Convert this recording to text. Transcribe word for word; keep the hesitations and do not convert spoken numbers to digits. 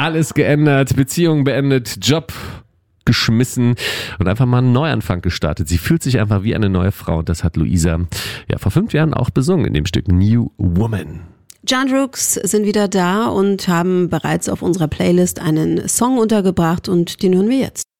alles geändert, Beziehung beendet, Job geschmissen und einfach mal einen Neuanfang gestartet. Sie fühlt sich einfach wie eine neue Frau und das hat Luisa ja vor fünf Jahren auch besungen in dem Stück New Woman. Jandrooks sind wieder da und haben bereits auf unserer Playlist einen Song untergebracht und den hören wir jetzt.